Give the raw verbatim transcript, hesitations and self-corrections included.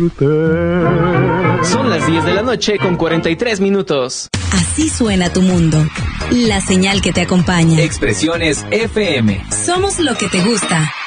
Son las diez de la noche con cuarenta y tres minutos. Así suena tu mundo. La señal que te acompaña. Expresiones F M. Somos lo que te gusta.